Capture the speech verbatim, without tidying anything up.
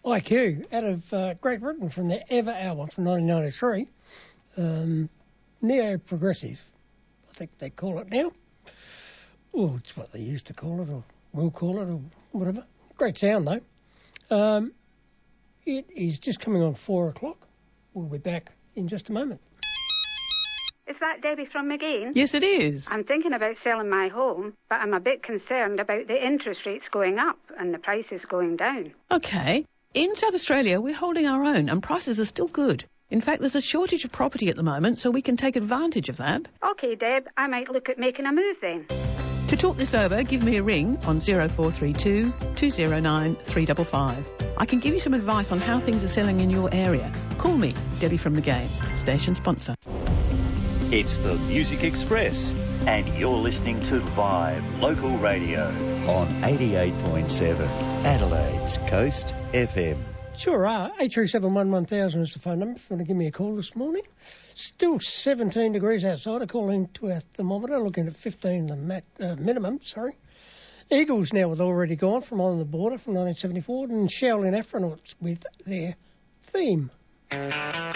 I Q out of uh, Great Britain from their Ever album from nineteen ninety-three. Um, Neo-progressive, I think they call it now. Oh, it's what they used to call it, or will call it, or whatever. Great sound, though. Um, it is just coming on four o'clock. We'll be back in just a moment. Is that Debbie from McGain? Yes, it is. I'm thinking about selling my home, but I'm a bit concerned about the interest rates going up and the prices going down. OK. In South Australia, we're holding our own and prices are still good. In fact, there's a shortage of property at the moment, so we can take advantage of that. OK, Deb, I might look at making a move then. To talk this over, give me a ring on oh four three two, two oh nine, three five five. I can give you some advice on how things are selling in your area. Call me, Debbie from the Game, station sponsor. It's the Music Express, and you're listening to Live Local Radio on eighty-eight point seven Adelaide's Coast F M. Sure are. eight three seven one one thousand is the phone number if you want to give me a call this morning. Still seventeen degrees outside. I call into our thermometer, looking at fifteen the mat, uh, minimum, sorry. Eagles now with Already Gone from On the Border from nineteen seventy-four, and Shaolin Afronauts with their theme.